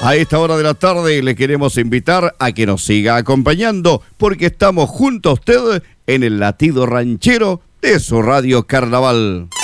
A esta hora de la tarde le queremos invitar a que nos siga acompañando porque estamos junto a usted en el latido ranchero de su Radio Carnaval.